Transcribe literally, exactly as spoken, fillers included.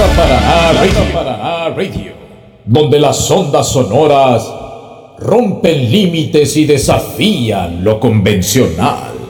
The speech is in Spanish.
Paraná Radio, Paraná Radio, donde las ondas sonoras rompen límites y desafían lo convencional.